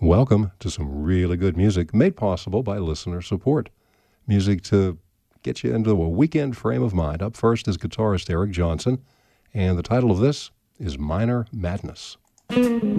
Welcome to some really good music made possible by listener support. Music to get you into a weekend frame of mind. Up first is guitarist Eric Johnson, and the title of this is Minor Madness.